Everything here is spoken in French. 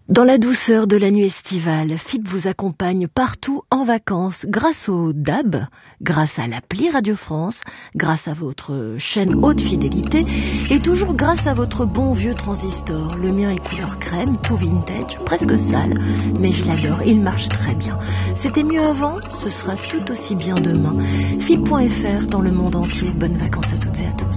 Dans la douceur de la nuit estivale, FIP vous accompagne partout en vacances grâce au DAB, grâce à l'appli Radio France, grâce à votre chaîne haute fidélité et toujours grâce à votre bon vieux transistor. Le mien est couleur crème, tout vintage, presque sale, mais je l'adore, il marche très bien. C'était mieux avant, ce sera tout aussi bien demain. FIP.fr dans le monde entier. Bonnes vacances à toutes et à tous.